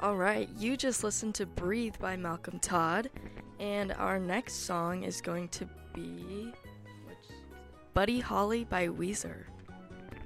Alright, you just listened to Breathe by Malcolm Todd, and our next song is going to be Buddy Holly by Weezer.